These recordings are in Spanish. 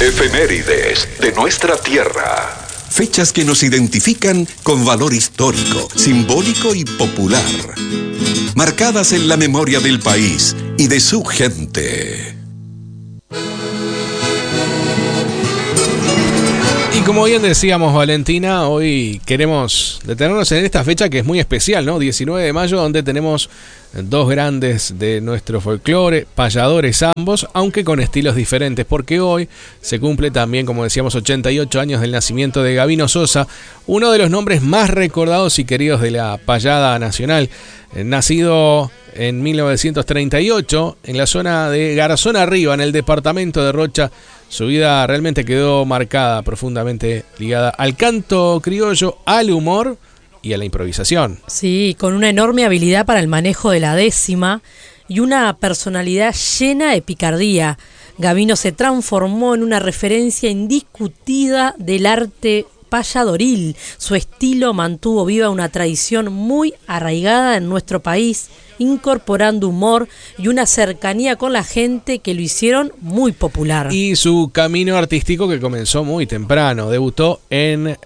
Efemérides de nuestra tierra. Fechas que nos identifican con valor histórico, simbólico y popular. Marcadas en la memoria del país y de su gente. Y como bien decíamos, Valentina, hoy queremos detenernos en esta fecha que es muy especial, ¿no? 19 de mayo, donde tenemos dos grandes de nuestro folclore, payadores ambos, aunque con estilos diferentes, porque hoy se cumple también, como decíamos, 88 años del nacimiento de Gabino Sosa, uno de los nombres más recordados y queridos de la payada nacional. Nacido en 1938 en la zona de Garzón Arriba, en el departamento de Rocha, su vida realmente quedó marcada, profundamente ligada al canto criollo, al humor y a la improvisación. Sí, con una enorme habilidad para el manejo de la décima y una personalidad llena de picardía. Gabino se transformó en una referencia indiscutida del arte payadoril. Su estilo mantuvo viva una tradición muy arraigada en nuestro país, incorporando humor y una cercanía con la gente que lo hicieron muy popular. Y su camino artístico, que comenzó muy temprano, debutó en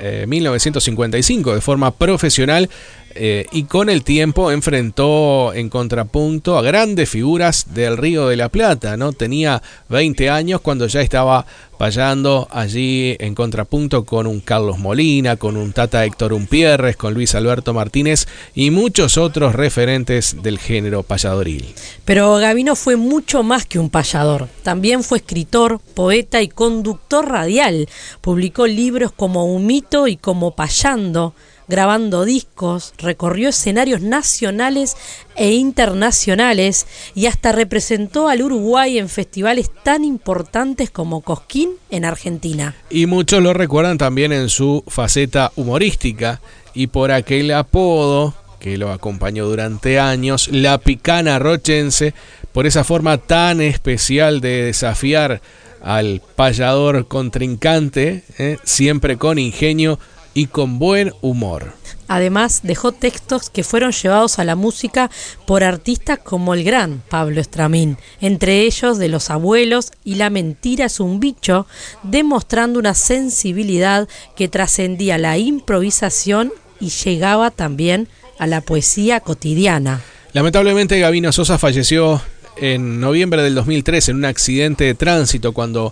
1955 de forma profesional, y con el tiempo enfrentó en contrapunto a grandes figuras del Río de la Plata, ¿no? Tenía 20 años cuando ya estaba payando allí en contrapunto con un Carlos Molina, con un Tata Héctor Umpierres, con Luis Alberto Martínez y muchos otros referentes del género payadoril. Pero Gabino fue mucho más que un payador. También fue escritor, poeta y conductor radial. Publicó libros como Humito y como Payando, grabando discos, recorrió escenarios nacionales e internacionales y hasta representó al Uruguay en festivales tan importantes como Cosquín en Argentina. Y muchos lo recuerdan también en su faceta humorística y por aquel apodo que lo acompañó durante años, la Picana Rochense, por esa forma tan especial de desafiar al payador contrincante, siempre con ingenio y con buen humor. Además, dejó textos que fueron llevados a la música por artistas como el gran Pablo Estramín, entre ellos de Los Abuelos y La mentira es un bicho, demostrando una sensibilidad que trascendía la improvisación y llegaba también a la poesía cotidiana. Lamentablemente, Gabino Sosa falleció en noviembre del 2003 en un accidente de tránsito cuando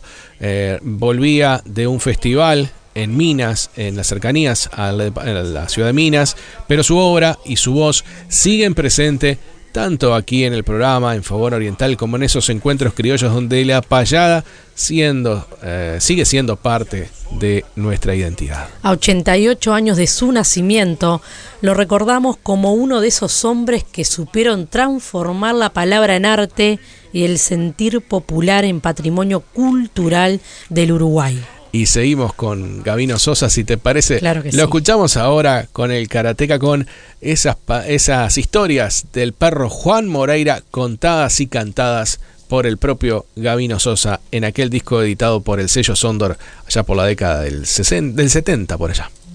volvía de un festival en Minas, en las cercanías a la ciudad de Minas, pero su obra y su voz siguen presentes tanto aquí en el programa en Fogón Oriental como en esos encuentros criollos donde la payada sigue siendo parte de nuestra identidad. A 88 años de su nacimiento, lo recordamos como uno de esos hombres que supieron transformar la palabra en arte y el sentir popular en patrimonio cultural del Uruguay. Y seguimos con Gabino Sosa, si te parece. Claro que lo sí. Escuchamos ahora con el Karateka, con esas historias del perro Juan Moreira contadas y cantadas por el propio Gabino Sosa en aquel disco editado por el sello Sondor allá por la década del 70 por allá.